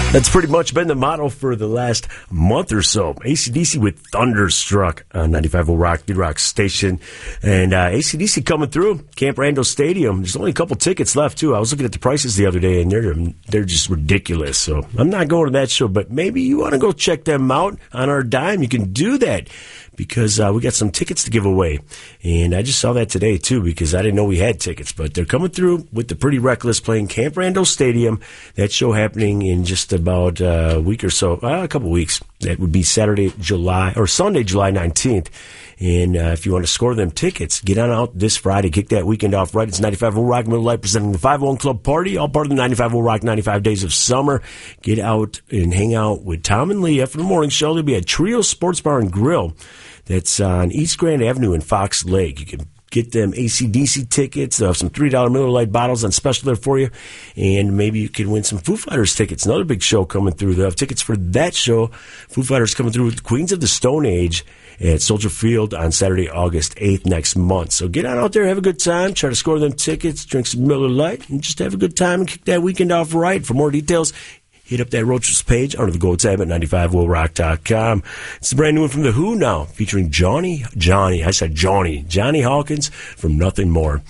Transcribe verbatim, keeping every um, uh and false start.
That's pretty much been the motto for the last month or so. A C D C with Thunderstruck on ninety-five point oh Rock, the Rock Station. And uh, A C D C coming through Camp Randall Stadium. There's only a couple tickets left, too. I was looking at the prices the other day, and they're they're just ridiculous. So I'm not going to that show, but maybe you want to go check them out on our dime. You can do that because uh, we got some tickets to give away. And I just saw that today, too, because I didn't know we had tickets. But they're coming through with the Pretty Reckless playing Camp Randall Stadium. That show happening in just about uh, a week or so, uh, a couple weeks. That would be Saturday, July, or Sunday, July nineteenth. And uh, if you want to score them tickets, get on out this Friday. Kick that weekend off right. It's ninety-five point oh Rock Miller Lite presenting the five oh one Club Party, all part of the ninety-five point oh Rock ninety-five Days of Summer. Get out and hang out with Tom and Lee after the morning show. There'll be a Trio Sports Bar and Grill that's on East Grand Avenue in Fox Lake. You can get them A C D C tickets, uh, some three dollar Miller Lite bottles on special there for you, and maybe you can win some Foo Fighters tickets. Another big show coming through. They'll have tickets for that show. Foo Fighters coming through with Queens of the Stone Age at Soldier Field on Saturday, August eighth next month. So get on out there, have a good time, try to score them tickets, drink some Miller Lite, and just have a good time and kick that weekend off right. For more details, hit up that Roaches page under the gold tab at ninety-five point oh rock dot com. It's a brand new one from The Who now, featuring Johnny, Johnny, I said Johnny, Johnny Hawkins from Nothing More.